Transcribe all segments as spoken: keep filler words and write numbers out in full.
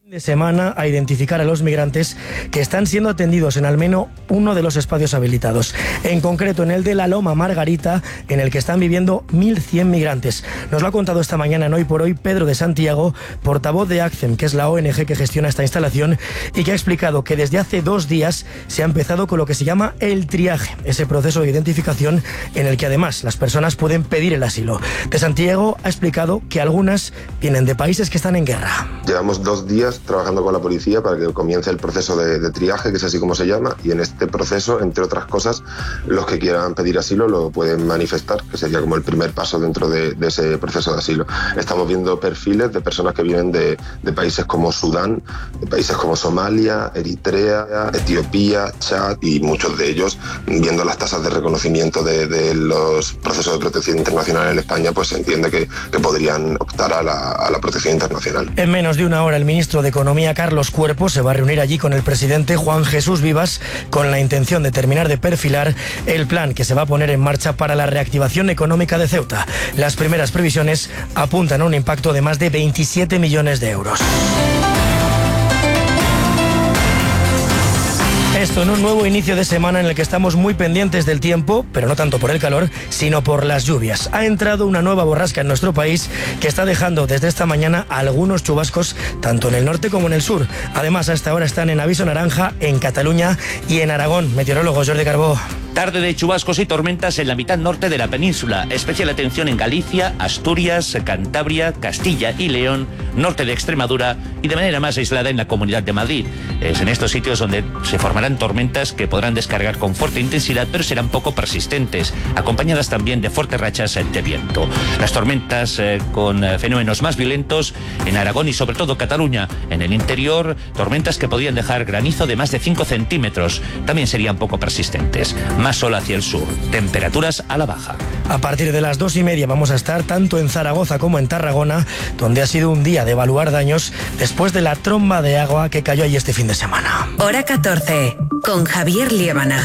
De semana a identificar a los migrantes que están siendo atendidos en al menos uno de los espacios habilitados, en concreto en el de la Loma Margarita, en el que están viviendo mil cien migrantes. Nos lo ha contado esta mañana en Hoy por Hoy Pedro de Santiago, portavoz de ACCEM, que es la O N G que gestiona esta instalación, y que ha explicado que desde hace dos días se ha empezado con lo que se llama el triaje, ese proceso de identificación en el que además las personas pueden pedir el asilo. De Santiago ha explicado que algunas vienen de países que están en guerra. Llevamos dos días trabajando con la policía para que comience el proceso de, de triaje, que es así como se llama, y en este proceso, entre otras cosas, los que quieran pedir asilo lo pueden manifestar, que sería como el primer paso dentro de, de ese proceso de asilo. Estamos viendo perfiles de personas que vienen de, de países como Sudán, de países como Somalia, Eritrea, Etiopía, Chad, y muchos de ellos, viendo las tasas de reconocimiento de, de los procesos de protección internacional en España, pues se entiende que, que podrían optar a la, a la protección internacional. En menos de una hora, el ministro de Economía, Carlos Cuerpo, se va a reunir allí con el presidente Juan Jesús Vivas con la intención de terminar de perfilar el plan que se va a poner en marcha para la reactivación económica de Ceuta. Las primeras previsiones apuntan a un impacto de más de veintisiete millones de euros. Esto en un nuevo inicio de semana en el que estamos muy pendientes del tiempo, pero no tanto por el calor, sino por las lluvias. Ha entrado una nueva borrasca en nuestro país que está dejando desde esta mañana algunos chubascos tanto en el norte como en el sur. Además, a esta hora están en aviso naranja en Cataluña y en Aragón. Meteorólogo Jordi Carbó. Tarde de chubascos y tormentas en la mitad norte de la península. Especial atención en Galicia, Asturias, Cantabria, Castilla y León, norte de Extremadura y de manera más aislada en la Comunidad de Madrid. Es en estos sitios donde se formarán tormentas que podrán descargar con fuerte intensidad, pero serán poco persistentes, acompañadas también de fuertes rachas de viento. Las tormentas eh, con eh, fenómenos más violentos en Aragón y sobre todo Cataluña. En el interior, tormentas que podrían dejar granizo de más de cinco centímetros. También serían poco persistentes. Más sol hacia el sur, temperaturas a la baja. A partir de las dos y media vamos a estar tanto en Zaragoza como en Tarragona, donde ha sido un día de evaluar daños después de la tromba de agua que cayó allí este fin de semana. Hora catorce, con Javier Liébana.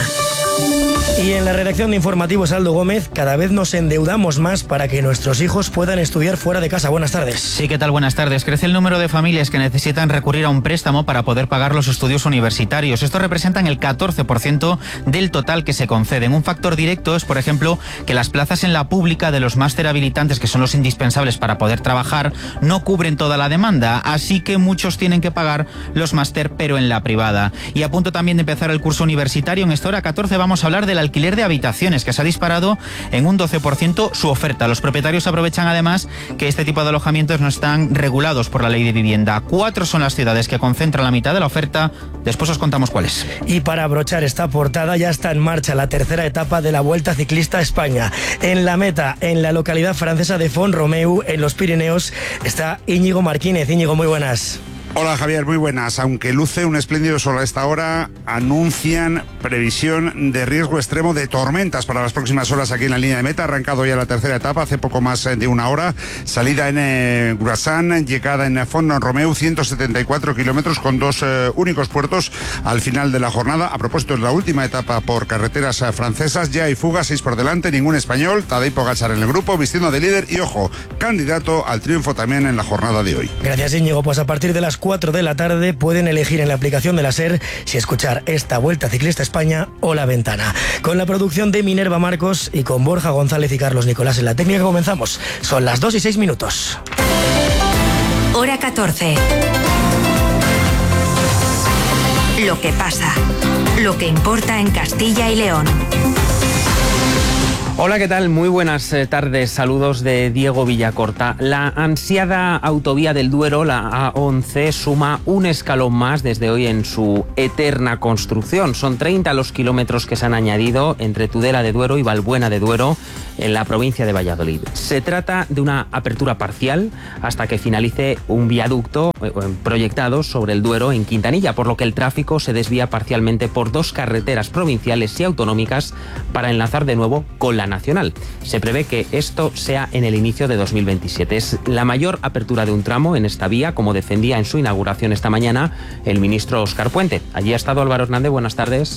Y en la redacción de Informativos, Aldo Gómez, cada vez nos endeudamos más para que nuestros hijos puedan estudiar fuera de casa. Buenas tardes. Sí, ¿qué tal? Buenas tardes. Crece el número de familias que necesitan recurrir a un préstamo para poder pagar los estudios universitarios. Estos representan el catorce por ciento del total que se conceden. Un factor directo es, por ejemplo, que las plazas en la pública de los máster habilitantes, que son los indispensables para poder trabajar, no cubren toda la demanda. Así que muchos tienen que pagar los máster, pero en la privada. Y a punto también de empezar el curso universitario, en esta hora catorce vamos a hablar del alquiler de habitaciones, que se ha disparado en un doce por ciento su oferta. Los propietarios aprovechan además que este tipo de alojamientos no están regulados por la ley de vivienda. Cuatro son las ciudades que concentran la mitad de la oferta. Después os contamos cuáles. Y para abrochar esta portada, ya está en marcha la tercera etapa de la Vuelta Ciclista a España. En la meta, en la localidad francesa de Font-Romeu, en los Pirineos, está Íñigo Marquínez. Íñigo, muy buenas. Hola Javier, muy buenas. Aunque luce un espléndido sol a esta hora, anuncian previsión de riesgo extremo de tormentas para las próximas horas aquí en la línea de meta. Ha arrancado ya la tercera etapa hace poco más de una hora. Salida en eh, Grassan, llegada en Font-Romeu, ciento setenta y cuatro kilómetros con dos eh, únicos puertos al final de la jornada. A propósito, es la última etapa por carreteras eh, francesas. Ya hay fuga, seis por delante, ningún español. Tadej Pogačar en el grupo, vistiendo de líder y, ojo, candidato al triunfo también en la jornada de hoy. Gracias, Íñigo. Pues a partir de las cuatro de la tarde pueden elegir en la aplicación de la SER si escuchar esta Vuelta Ciclista a España o La Ventana. Con la producción de Minerva Marcos y con Borja González y Carlos Nicolás en la técnica comenzamos. Son las dos y seis minutos. Hora catorce. Lo que pasa. Lo que importa en Castilla y León. Hola, ¿qué tal? Muy buenas tardes. Saludos de Diego Villacorta. La ansiada autovía del Duero, la A once, suma un escalón más desde hoy en su eterna construcción. Son treinta los kilómetros que se han añadido entre Tudela de Duero y Valbuena de Duero en la provincia de Valladolid. Se trata de una apertura parcial hasta que finalice un viaducto proyectado sobre el Duero en Quintanilla, por lo que el tráfico se desvía parcialmente por dos carreteras provinciales y autonómicas para enlazar de nuevo con la nacional. Se prevé que esto sea en el inicio de dos mil veintisiete. Es la mayor apertura de un tramo en esta vía, como defendía en su inauguración esta mañana el ministro Óscar Puente. Allí ha estado Álvaro Hernández. Buenas tardes.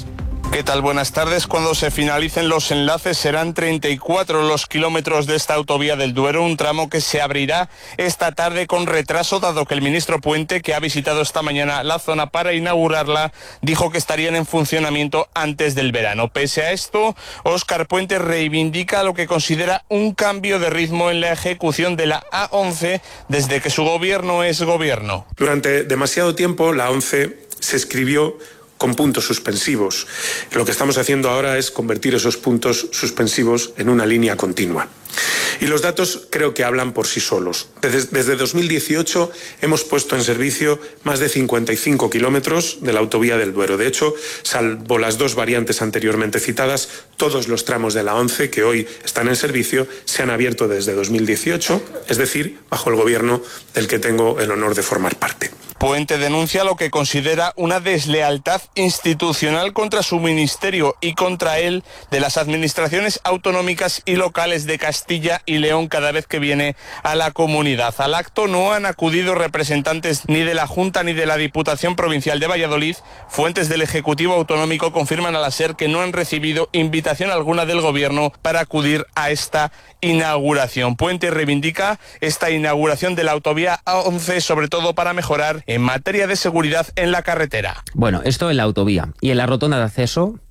¿Qué tal? Buenas tardes. Cuando se finalicen los enlaces serán treinta y cuatro los kilómetros de esta autovía del Duero, un tramo que se abrirá esta tarde con retraso, dado que el ministro Puente, que ha visitado esta mañana la zona para inaugurarla, dijo que estarían en funcionamiento antes del verano. Pese a esto, Óscar Puente reivindica lo que considera un cambio de ritmo en la ejecución de la A once desde que su gobierno es gobierno. Durante demasiado tiempo la A once se escribió con puntos suspensivos. Lo que estamos haciendo ahora es convertir esos puntos suspensivos en una línea continua. Y los datos creo que hablan por sí solos. Desde, desde dos mil dieciocho hemos puesto en servicio más de cincuenta y cinco kilómetros de la autovía del Duero. De hecho, salvo las dos variantes anteriormente citadas, todos los tramos de la once que hoy están en servicio se han abierto desde dos mil dieciocho, es decir, bajo el gobierno del que tengo el honor de formar parte. Puente denuncia lo que considera una deslealtad institucional contra su ministerio y contra él de las administraciones autonómicas y locales de Castilla y León cada vez que viene a la comunidad. Al acto no han acudido representantes ni de la Junta ni de la Diputación Provincial de Valladolid. Fuentes del Ejecutivo Autonómico confirman a la SER que no han recibido invitación alguna del Gobierno para acudir a esta inauguración. Puente reivindica esta inauguración de la autovía A once sobre todo para mejorar en materia de seguridad en la carretera. Bueno, esto en la autovía. ¿Y en la rotonda de acceso?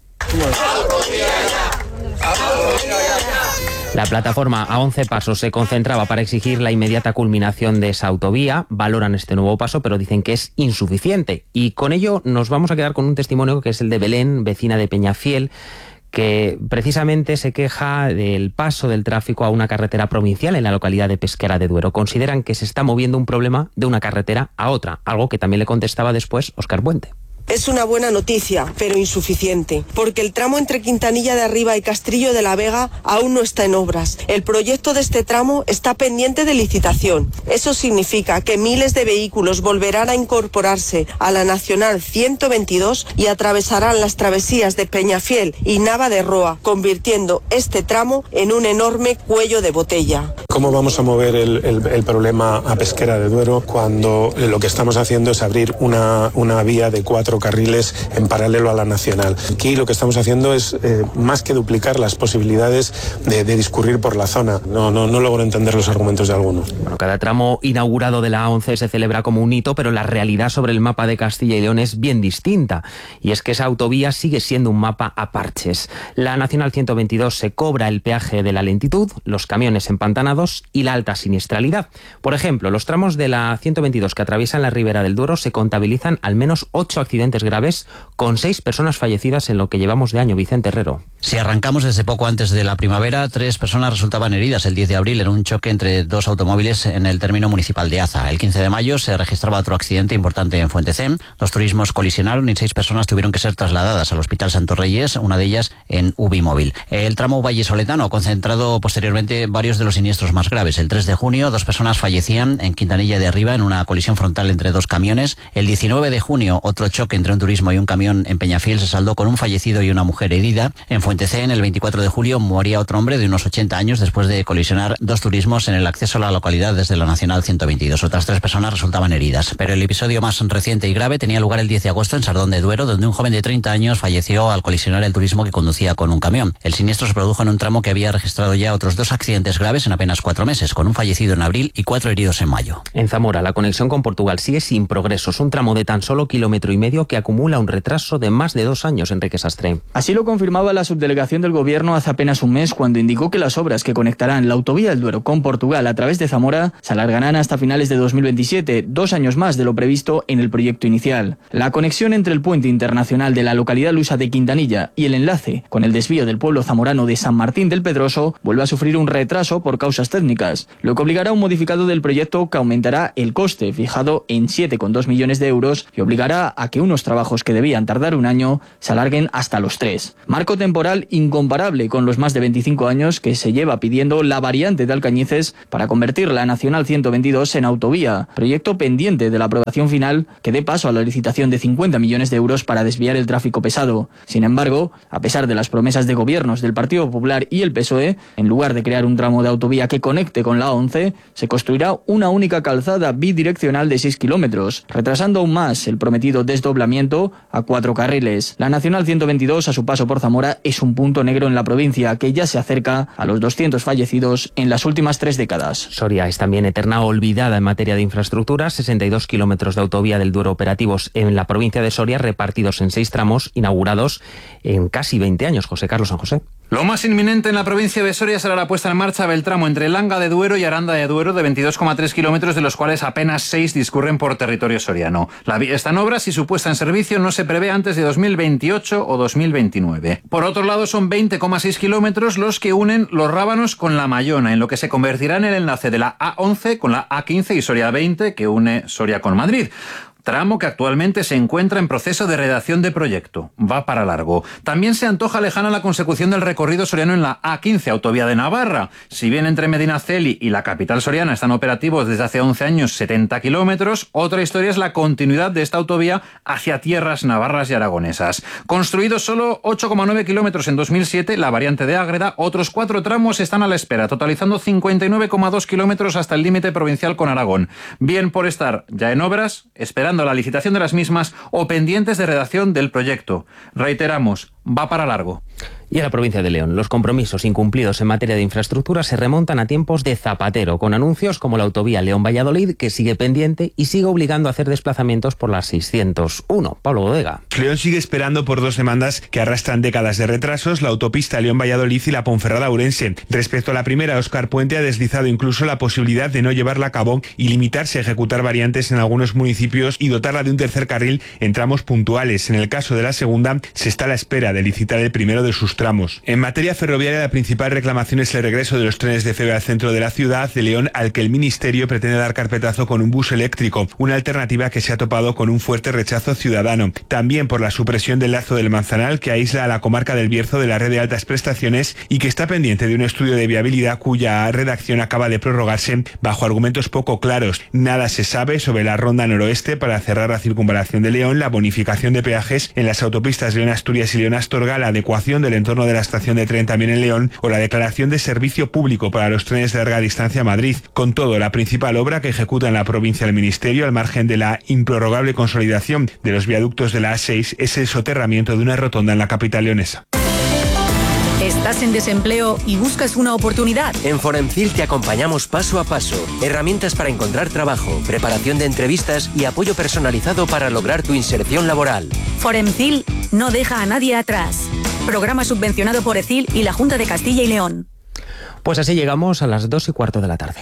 La plataforma A once Pasos se concentraba para exigir la inmediata culminación de esa autovía. Valoran este nuevo paso, pero dicen que es insuficiente. Y con ello nos vamos a quedar con un testimonio que es el de Belén, vecina de Peñafiel, que precisamente se queja del paso del tráfico a una carretera provincial en la localidad de Pesquera de Duero. Consideran que se está moviendo un problema de una carretera a otra, algo que también le contestaba después Óscar Puente. Es una buena noticia, pero insuficiente, porque el tramo entre Quintanilla de Arriba y Castrillo de la Vega aún no está en obras. El proyecto de este tramo está pendiente de licitación. Eso significa que miles de vehículos volverán a incorporarse a la Nacional ciento veintidós y atravesarán las travesías de Peñafiel y Nava de Roa, convirtiendo este tramo en un enorme cuello de botella. ¿Cómo vamos a mover el, el, el problema a Pesquera de Duero cuando lo que estamos haciendo es abrir una, una vía de cuatro carriles en paralelo a la nacional? Aquí lo que estamos haciendo es eh, más que duplicar las posibilidades de, de discurrir por la zona. No, no, no logro entender los argumentos de algunos. Bueno, cada tramo inaugurado de la A once se celebra como un hito, pero la realidad sobre el mapa de Castilla y León es bien distinta. Y es que esa autovía sigue siendo un mapa a parches. La Nacional ciento veintidós se cobra el peaje de la lentitud, los camiones empantanados y la alta siniestralidad. Por ejemplo, los tramos de la ciento veintidós que atraviesan la ribera del Duero se contabilizan al menos ocho accidentes graves, con seis personas fallecidas en lo que llevamos de año. Vicente Herrero. Si arrancamos desde poco antes de la primavera, tres personas resultaban heridas el diez de abril en un choque entre dos automóviles en el término municipal de Aza. El quince de mayo se registraba otro accidente importante en Fuentecén. Dos turismos colisionaron y seis personas tuvieron que ser trasladadas al Hospital Santos Reyes, una de ellas en U B I móvil. El tramo vallesoletano ha concentrado posteriormente varios de los siniestros más graves. El tres de junio, dos personas fallecían en Quintanilla de Arriba en una colisión frontal entre dos camiones. El diecinueve de junio, otro choque entre un turismo y un camión en Peñafiel se saldó con un fallecido y una mujer herida. En Fuentecén, el veinticuatro de julio, moría otro hombre de unos ochenta años después de colisionar dos turismos en el acceso a la localidad desde la Nacional ciento veintidós. Otras tres personas resultaban heridas. Pero el episodio más reciente y grave tenía lugar el diez de agosto en Sardón de Duero, donde un joven de treinta años falleció al colisionar el turismo que conducía con un camión. El siniestro se produjo en un tramo que había registrado ya otros dos accidentes graves en apenas cuatro meses, con un fallecido en abril y cuatro heridos en mayo. En Zamora, la conexión con Portugal sigue sin progresos. Un tramo de tan solo kilómetro y medio que acumula un retraso de más de dos años. Enrique Sastre. Así lo confirmaba la subdelegación del Gobierno hace apenas un mes, cuando indicó que las obras que conectarán la autovía del Duero con Portugal a través de Zamora se alargarán hasta finales de dos mil veintisiete, dos años más de lo previsto en el proyecto inicial. La conexión entre el puente internacional de la localidad lusa de Quintanilla y el enlace con el desvío del pueblo zamorano de San Martín del Pedroso vuelve a sufrir un retraso por causas técnicas, lo que obligará a un modificado del proyecto que aumentará el coste, fijado en siete coma dos millones de euros, y obligará a que unos trabajos que debían tardar un año se alarguen hasta los tres. Marco temporal incomparable con los más de veinticinco años que se lleva pidiendo la variante de Alcañices para convertir la Nacional ciento veintidós en autovía, proyecto pendiente de la aprobación final que dé paso a la licitación de cincuenta millones de euros para desviar el tráfico pesado. Sin embargo, a pesar de las promesas de gobiernos del Partido Popular y el P S O E, en lugar de crear un tramo de autovía que conecte con la A once, se construirá una única calzada bidireccional de seis kilómetros, retrasando aún más el prometido desdoblamiento desdoblamiento a cuatro carriles. La Nacional ciento veintidós, a su paso por Zamora, es un punto negro en la provincia, que ya se acerca a los doscientos fallecidos en las últimas tres décadas. Soria es también eterna olvidada en materia de infraestructura. sesenta y dos kilómetros de autovía del Duero operativos en la provincia de Soria, repartidos en seis tramos, inaugurados en casi veinte años. José Carlos San José. Lo más inminente en la provincia de Soria será la puesta en marcha del tramo entre Langa de Duero y Aranda de Duero de veintidós coma tres kilómetros, de los cuales apenas seis discurren por territorio soriano. La vía está en obras y su puesta en servicio no se prevé antes de dos mil veintiocho o dos mil veintinueve. Por otro lado, son veinte coma seis kilómetros los que unen Los Rábanos con La Mayona, en lo que se convertirá en el enlace de la A once con la A quince y Soria veinte, que une Soria con Madrid. Tramo que actualmente se encuentra en proceso de redacción de proyecto. Va para largo. También se antoja lejana la consecución del recorrido soriano en la A quince, autovía de Navarra. Si bien entre Medinaceli y la capital soriana están operativos desde hace once años setenta kilómetros, otra historia es la continuidad de esta autovía hacia tierras navarras y aragonesas. Construidos solo ocho coma nueve kilómetros en dos mil siete, la variante de Ágreda, otros cuatro tramos están a la espera, totalizando cincuenta y nueve coma dos kilómetros hasta el límite provincial con Aragón. Bien por estar ya en obras, esperando la licitación de las mismas o pendientes de redacción del proyecto. Reiteramos, va para largo. Y en la provincia de León, los compromisos incumplidos en materia de infraestructura se remontan a tiempos de Zapatero, con anuncios como la autovía León-Valladolid, que sigue pendiente y sigue obligando a hacer desplazamientos por la seiscientos uno. Pablo Bodega. León sigue esperando por dos demandas que arrastran décadas de retrasos, la autopista León-Valladolid y la Ponferrada-Ourense. Respecto a la primera, Óscar Puente ha deslizado incluso la posibilidad de no llevarla a cabo y limitarse a ejecutar variantes en algunos municipios y dotarla de un tercer carril en tramos puntuales. En el caso de la segunda, se está a la espera de licitar el primero de sus tramos. En materia ferroviaria, la principal reclamación es el regreso de los trenes de Feve al centro de la ciudad de León, al que el Ministerio pretende dar carpetazo con un bus eléctrico, una alternativa que se ha topado con un fuerte rechazo ciudadano. También por la supresión del lazo del Manzanal, que aísla a la comarca del Bierzo de la red de altas prestaciones y que está pendiente de un estudio de viabilidad cuya redacción acaba de prorrogarse bajo argumentos poco claros. Nada se sabe sobre la ronda noroeste para cerrar la circunvalación de León, la bonificación de peajes en las autopistas León-Asturias y León-Astorga, la adecuación del entorno de la estación de tren también en León o la declaración de servicio público para los trenes de larga distancia a Madrid. Con todo, la principal obra que ejecuta en la provincia el Ministerio, al margen de la improrrogable consolidación de los viaductos de la A seis, es el soterramiento de una rotonda en la capital leonesa. ¿Estás en desempleo y buscas una oportunidad? En Foremcil te acompañamos paso a paso. Herramientas para encontrar trabajo, preparación de entrevistas y apoyo personalizado para lograr tu inserción laboral. Foremcil no deja a nadie atrás. Programa subvencionado por ECIL y la Junta de Castilla y León. Pues así llegamos a las dos y cuarto de la tarde.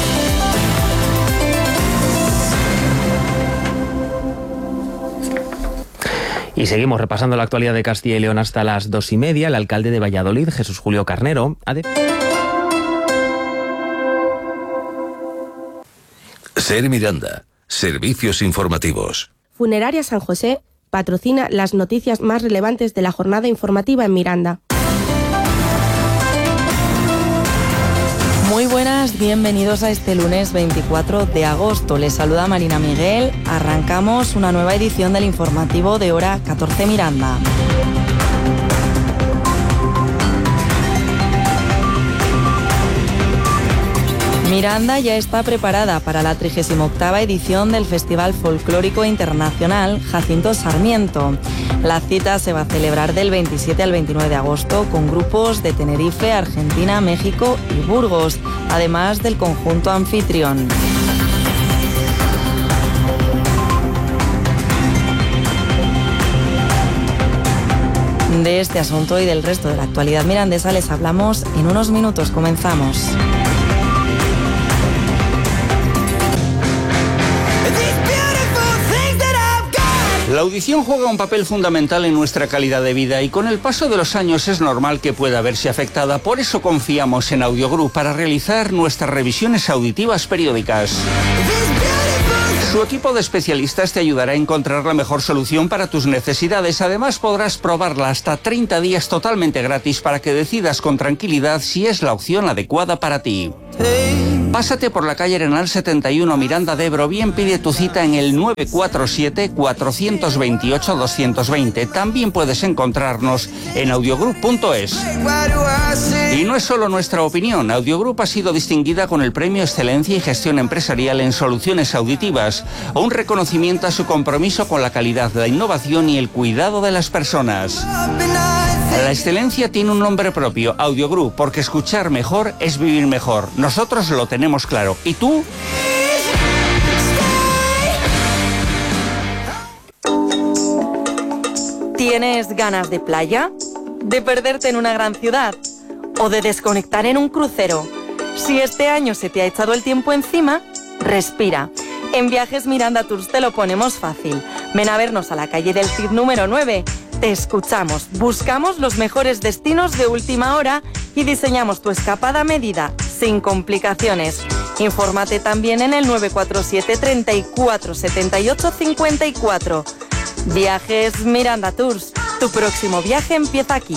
Y seguimos repasando la actualidad de Castilla y León hasta las dos y media. El alcalde de Valladolid, Jesús Julio Carnero, ha de... Ser Miranda, servicios informativos. Funeraria San José patrocina las noticias más relevantes de la jornada informativa en Miranda. Muy buenas, bienvenidos a este lunes veinticuatro de agosto. Les saluda Marina Miguel. Arrancamos una nueva edición del informativo de hora catorce Miranda. Miranda ya está preparada para la trigésima octava edición del Festival Folclórico Internacional Jacinto Sarmiento. La cita se va a celebrar del veintisiete al veintinueve de agosto con grupos de Tenerife, Argentina, México y Burgos, además del conjunto anfitrión. De este asunto y del resto de la actualidad mirandesa les hablamos en unos minutos. Comenzamos. La audición juega un papel fundamental en nuestra calidad de vida y con el paso de los años es normal que pueda verse afectada. Por eso confiamos en Audiogroup para realizar nuestras revisiones auditivas periódicas. Su equipo de especialistas te ayudará a encontrar la mejor solución para tus necesidades. Además, podrás probarla hasta treinta días totalmente gratis para que decidas con tranquilidad si es la opción adecuada para ti. Pásate por la calle Arenal setenta y uno, Miranda de Ebro, bien pide tu cita en el nueve cuatro siete, cuatro dos ocho, dos dos cero. También puedes encontrarnos en audiogroup punto es. Y no es solo nuestra opinión, Audiogroup ha sido distinguida con el Premio Excelencia y Gestión Empresarial en Soluciones Auditivas. empresas o un reconocimiento a su compromiso con la calidad, la innovación y el cuidado de las personas. La excelencia tiene un nombre propio, Audio Group, porque escuchar mejor es vivir mejor. Nosotros lo tenemos claro. ¿Y tú? ¿Tienes ganas de playa? ¿De perderte en una gran ciudad? ¿O de desconectar en un crucero? Si este año se te ha echado el tiempo encima, respira. En Viajes Miranda Tours te lo ponemos fácil. Ven a vernos a la calle del Cid número nueve. Te escuchamos, buscamos los mejores destinos de última hora y diseñamos tu escapada a medida, sin complicaciones. Infórmate también en el nueve cuatro siete, treinta y cuatro, setenta y ocho, cincuenta y cuatro. Viajes Miranda Tours. Tu próximo viaje empieza aquí.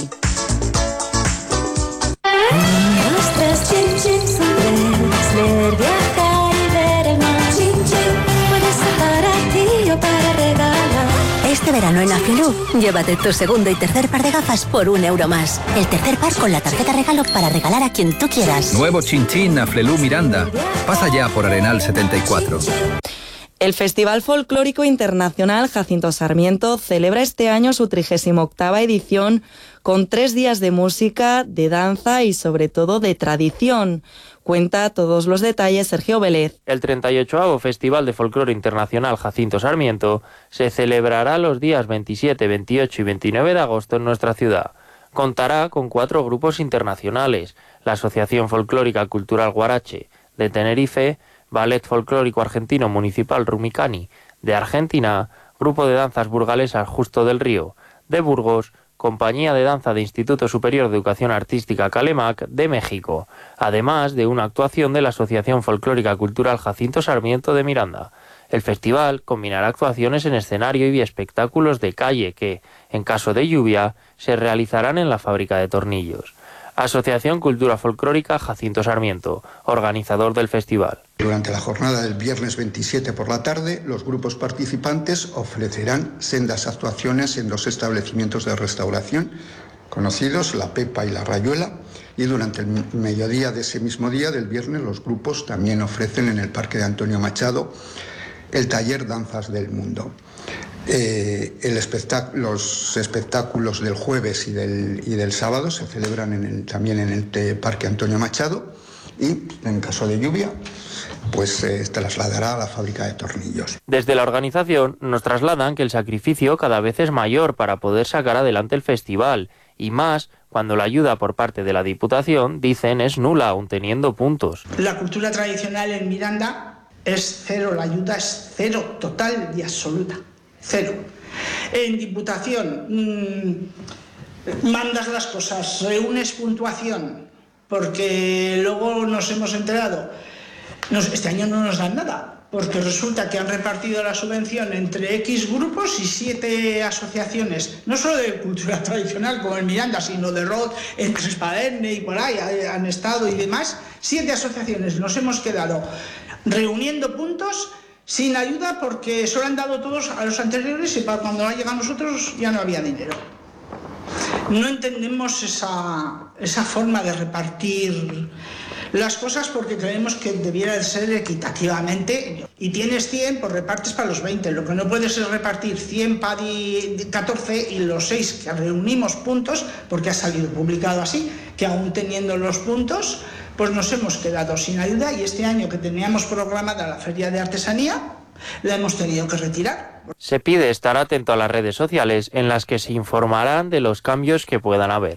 Este verano en Aflelu, llévate tu segundo y tercer par de gafas por un euro más. El tercer par con la tarjeta regalo para regalar a quien tú quieras. Nuevo Chin Chin Aflelu Miranda. Pasa ya por Arenal setenta y cuatro. El Festival Folclórico Internacional Jacinto Sarmiento celebra este año su trigésima octava edición con tres días de música, de danza y sobre todo de tradición. Cuenta todos los detalles Sergio Vélez. El treinta y ochavo Festival de Folclore Internacional Jacinto Sarmiento se celebrará los días veintisiete, veintiocho y veintinueve de agosto en nuestra ciudad. Contará con cuatro grupos internacionales: la Asociación Folclórica Cultural Guarache de Tenerife, Ballet Folclórico Argentino Municipal Rumicani de Argentina, Grupo de Danzas Burgalesas Justo del Río de Burgos, Compañía de Danza de Instituto Superior de Educación Artística Calemac de México, además de una actuación de la Asociación Folclórica Cultural Jacinto Sarmiento de Miranda. El festival combinará actuaciones en escenario y espectáculos de calle que, en caso de lluvia, se realizarán en la fábrica de tornillos. Asociación Cultura Folclórica Jacinto Sarmiento, organizador del festival. Durante la jornada del viernes veintisiete por la tarde, los grupos participantes ofrecerán sendas actuaciones en dos establecimientos de restauración conocidos, La Pepa y La Rayuela, y durante el mediodía de ese mismo día, del viernes, los grupos también ofrecen en el Parque de Antonio Machado el taller Danzas del Mundo. Eh, el espectac- los espectáculos del jueves y del, y del sábado se celebran en el, también en el te- Parque Antonio Machado y, en caso de lluvia, pues se eh, trasladará a la fábrica de tornillos. Desde la organización nos trasladan que el sacrificio cada vez es mayor para poder sacar adelante el festival, y más cuando la ayuda por parte de la Diputación, dicen, es nula, aun teniendo puntos. La cultura tradicional en Miranda es cero, la ayuda es cero, total y absoluta. Cero. En Diputación mmm, mandas las cosas, reúnes puntuación, porque luego nos hemos enterado, nos, este año no nos dan nada, porque resulta que han repartido la subvención entre X grupos y siete asociaciones, no solo de cultura tradicional como en Miranda, sino de rock, en Trespaderne y por ahí han estado y demás, siete asociaciones. Nos hemos quedado reuniendo puntos sin ayuda porque solo han dado todos a los anteriores y para cuando ha llegado a nosotros ya no había dinero. No entendemos esa, esa forma de repartir las cosas porque creemos que debiera de ser equitativamente. Y tienes cien, pues repartes para los veinte. Lo que no puedes es repartir cien para catorce y los seis que reunimos puntos, porque ha salido publicado así, que aún teniendo los puntos, pues nos hemos quedado sin ayuda y este año que teníamos programada la Feria de Artesanía, la hemos tenido que retirar. Se pide estar atento a las redes sociales en las que se informarán de los cambios que puedan haber.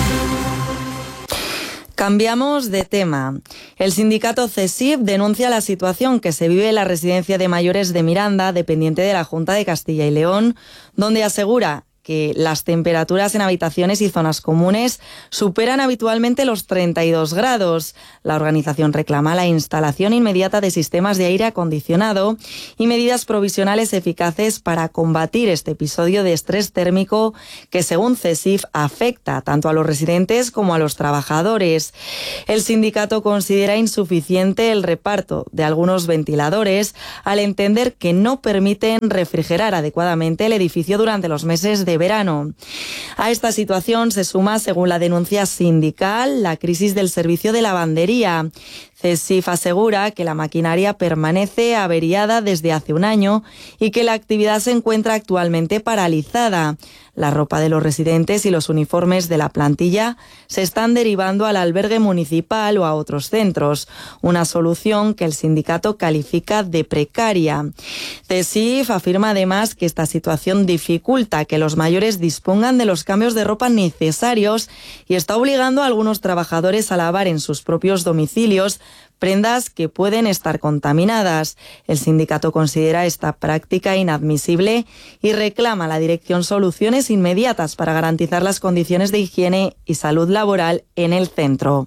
Cambiamos de tema. El sindicato CESIF denuncia la situación que se vive en la residencia de mayores de Miranda, dependiente de la Junta de Castilla y León, donde asegura que las temperaturas en habitaciones y zonas comunes superan habitualmente los treinta y dos grados. La organización reclama la instalación inmediata de sistemas de aire acondicionado y medidas provisionales eficaces para combatir este episodio de estrés térmico que, según CESIF, afecta tanto a los residentes como a los trabajadores. El sindicato considera insuficiente el reparto de algunos ventiladores al entender que no permiten refrigerar adecuadamente el edificio durante los meses de verano. A esta situación se suma, según la denuncia sindical, la crisis del servicio de lavandería. CESIF asegura que la maquinaria permanece averiada desde hace un año y que la actividad se encuentra actualmente paralizada. La ropa de los residentes y los uniformes de la plantilla se están derivando al albergue municipal o a otros centros, una solución que el sindicato califica de precaria. CESIF afirma además que esta situación dificulta que los mayores dispongan de los cambios de ropa necesarios y está obligando a algunos trabajadores a lavar en sus propios domicilios prendas que pueden estar contaminadas. El sindicato considera esta práctica inadmisible y reclama a la dirección soluciones inmediatas para garantizar las condiciones de higiene y salud laboral en el centro.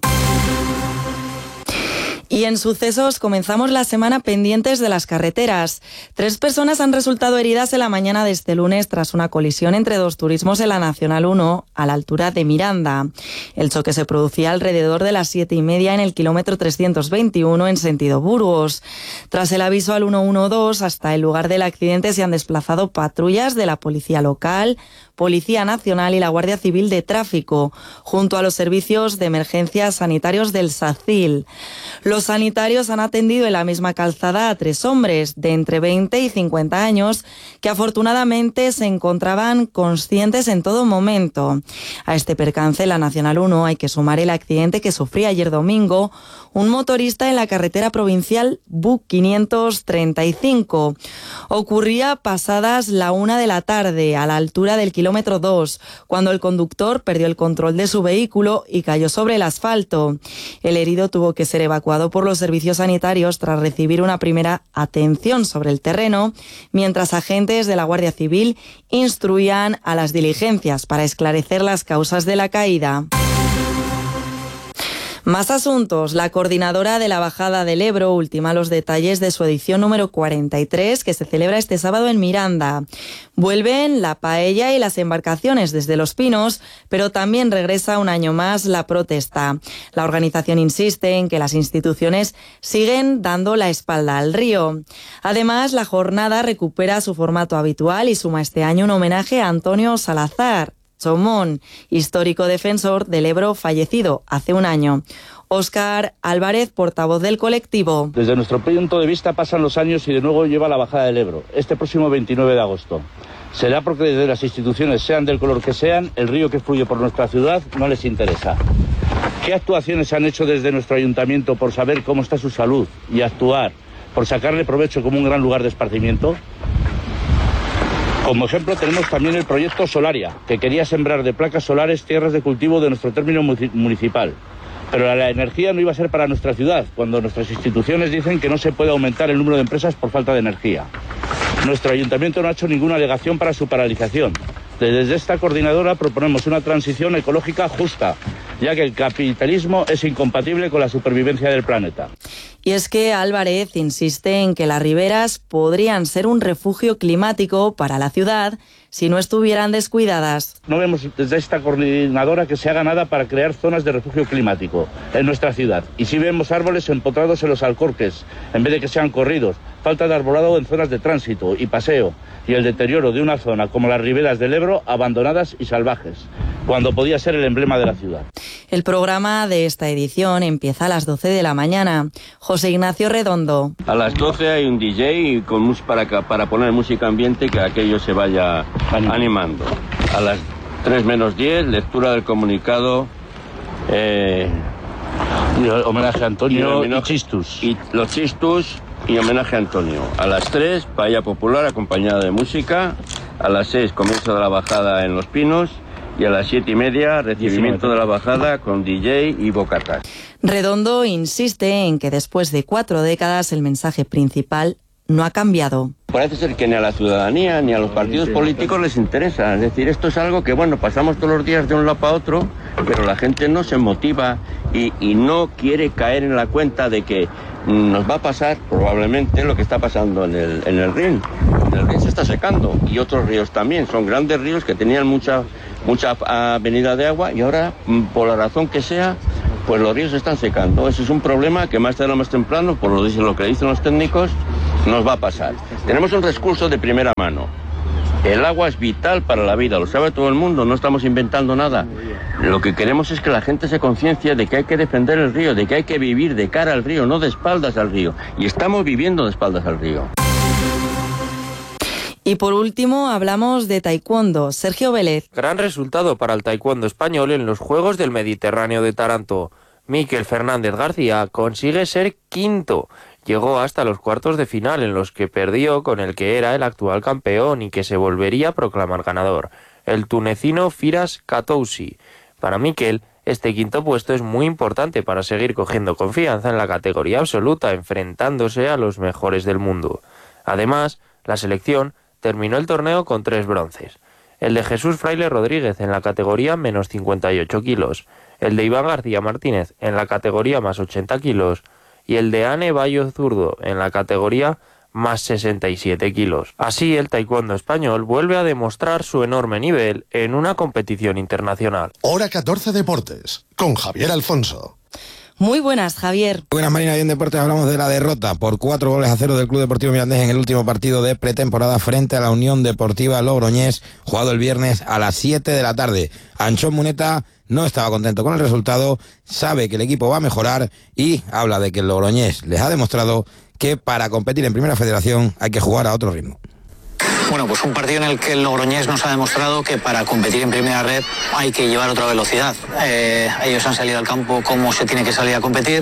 Y en sucesos comenzamos la semana pendientes de las carreteras. Tres personas han resultado heridas en la mañana de este lunes tras una colisión entre dos turismos en la Nacional uno a la altura de Miranda. El choque se producía alrededor de las siete y media en el kilómetro trescientos veintiuno en sentido Burgos. Tras el aviso al ciento doce, hasta el lugar del accidente se han desplazado patrullas de la Policía Local, Policía Nacional y la Guardia Civil de Tráfico, junto a los servicios de emergencias sanitarios del SACIL. Los sanitarios han atendido en la misma calzada a tres hombres de entre veinte y cincuenta años que afortunadamente se encontraban conscientes en todo momento. A este percance en la Nacional uno hay que sumar el accidente que sufría ayer domingo un motorista en la carretera provincial B U quinientos treinta y cinco. Ocurría pasadas la una de la tarde a la altura del kilómetro dos, cuando el conductor perdió el control de su vehículo y cayó sobre el asfalto. El herido tuvo que ser evacuado por los servicios sanitarios tras recibir una primera atención sobre el terreno, mientras agentes de la Guardia Civil instruían a las diligencias para esclarecer las causas de la caída. Más asuntos. La coordinadora de la Bajada del Ebro ultima los detalles de su edición número cuarenta y tres, que se celebra este sábado en Miranda. Vuelven la paella y las embarcaciones desde Los Pinos, pero también regresa un año más la protesta. La organización insiste en que las instituciones siguen dando la espalda al río. Además, la jornada recupera su formato habitual y suma este año un homenaje a Antonio Salazar Chomón, histórico defensor del Ebro fallecido hace un año. Óscar Álvarez, portavoz del colectivo. Desde nuestro punto de vista pasan los años y de nuevo lleva la bajada del Ebro, este próximo veintinueve de agosto. Será porque desde las instituciones, sean del color que sean, el río que fluye por nuestra ciudad no les interesa. ¿Qué actuaciones se han hecho desde nuestro ayuntamiento por saber cómo está su salud y actuar por sacarle provecho como un gran lugar de esparcimiento? Como ejemplo tenemos también el proyecto Solaria, que quería sembrar de placas solares tierras de cultivo de nuestro término municipal. Pero la energía no iba a ser para nuestra ciudad, cuando nuestras instituciones dicen que no se puede aumentar el número de empresas por falta de energía. Nuestro ayuntamiento no ha hecho ninguna alegación para su paralización. Desde esta coordinadora proponemos una transición ecológica justa, ya que el capitalismo es incompatible con la supervivencia del planeta. Y es que Álvarez insiste en que las riberas podrían ser un refugio climático para la ciudad si no estuvieran descuidadas. No vemos desde esta coordinadora que se haga nada para crear zonas de refugio climático en nuestra ciudad. Y sí vemos árboles empotrados en los alcorques, en vez de que sean corridos, falta de arbolado en zonas de tránsito y paseo, y el deterioro de una zona como las riberas del Ebro abandonadas y salvajes, cuando podía ser el emblema de la ciudad. El programa de esta edición empieza a las doce de la mañana. José Ignacio Redondo. A las doce hay un D J con mus para, para poner música ambiente y que aquello se vaya animando. A las tres menos diez, lectura del comunicado. Eh, homenaje a Antonio y, y Chistus. Y los Chistus y homenaje a Antonio. A las tres, paella popular acompañada de música. A las seis, comienzo de la bajada en Los Pinos. Y a las siete y media, recibimiento de la bajada con D J y bocatas. Redondo insiste en que después de cuatro décadas el mensaje principal no ha cambiado. Parece ser que ni a la ciudadanía ni a los partidos políticos les interesa. Es decir, esto es algo que, bueno, pasamos todos los días de un lado para otro, pero la gente no se motiva y, y no quiere caer en la cuenta de que nos va a pasar probablemente lo que está pasando en el, en el Rin. El Rin se está secando y otros ríos también. Son grandes ríos que tenían mucha, mucha avenida de agua y ahora, por la razón que sea, pues los ríos se están secando. Ese es un problema que más tarde o más temprano, por lo, lo que dicen los técnicos, nos va a pasar. Tenemos un recurso de primera mano. El agua es vital para la vida, lo sabe todo el mundo, no estamos inventando nada. Lo que queremos es que la gente se conciencie de que hay que defender el río, de que hay que vivir de cara al río, no de espaldas al río. Y estamos viviendo de espaldas al río. Y por último hablamos de taekwondo. Sergio Vélez. Gran resultado para el taekwondo español en los Juegos del Mediterráneo de Taranto. Miquel Fernández García consigue ser quinto. Llegó hasta los cuartos de final en los que perdió con el que era el actual campeón y que se volvería a proclamar ganador, el tunecino Firas Katousi. Para Miquel, este quinto puesto es muy importante para seguir cogiendo confianza en la categoría absoluta, enfrentándose a los mejores del mundo. Además, la selección terminó el torneo con tres bronces. El de Jesús Fraile Rodríguez en la categoría menos cincuenta y ocho kilos, el de Iván García Martínez en la categoría más ochenta kilos y el de Ane Bayo Zurdo en la categoría más sesenta y siete kilos. Así, el taekwondo español vuelve a demostrar su enorme nivel en una competición internacional. Hora catorce Deportes, con Javier Alfonso. Muy buenas, Javier. Buenas, Marina. Y en Deportes hablamos de la derrota por cuatro goles a cero del Club Deportivo Mirandés en el último partido de pretemporada frente a la Unión Deportiva Logroñés, jugado el viernes a las siete de la tarde. Anchón Muneta no estaba contento con el resultado, sabe que el equipo va a mejorar y habla de que el Logroñés les ha demostrado que para competir en Primera Federación hay que jugar a otro ritmo. Bueno, pues un partido en el que el Logroñés nos ha demostrado que para competir en primera red hay que llevar otra velocidad. Eh, ellos han salido al campo como se tiene que salir a competir.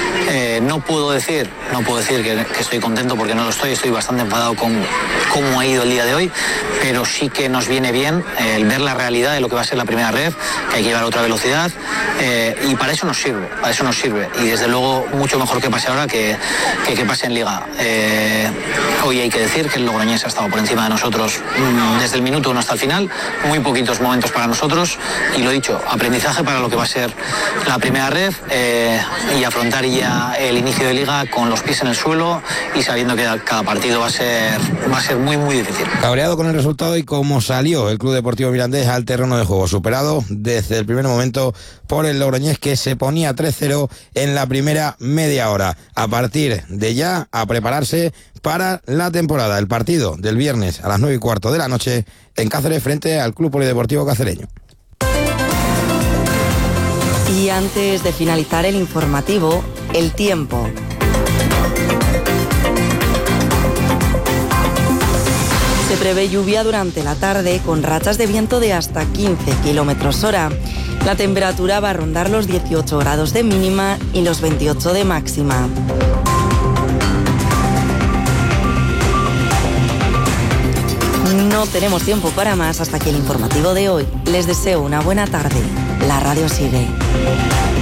Eh, no puedo decir, no puedo decir que, que estoy contento porque no lo estoy, estoy bastante enfadado con cómo ha ido el día de hoy, pero sí que nos viene bien eh, el ver la realidad de lo que va a ser la primera red, que hay que llevar otra velocidad eh, y para eso nos sirve, para eso nos sirve. Y desde luego mucho mejor que pase ahora que que, que pase en Liga. Eh, hoy hay que decir que el Logroñés ha estado por encima de nosotros desde el minuto uno hasta el final, muy poquitos momentos para nosotros y lo dicho, aprendizaje para lo que va a ser la primera red eh, y afrontar ya el inicio de Liga con los pies en el suelo y sabiendo que cada partido va a ser va a ser muy muy difícil. Cabreado con el resultado y cómo salió el Club Deportivo Mirandés al terreno de juego, superado desde el primer momento por el Logroñés, que se ponía tres cero en la primera media hora. A partir de ya, a prepararse para la temporada. El partido del viernes a las nueve y cuarto de la noche en Cáceres frente al Club Polideportivo Cacereño. Y antes de finalizar el informativo, el tiempo. Se prevé lluvia durante la tarde con rachas de viento de hasta quince kilómetros hora. La temperatura va a rondar los dieciocho grados de mínima y los veintiocho de máxima. No tenemos tiempo para más hasta aquí el informativo de hoy. Les deseo una buena tarde. La radio sigue.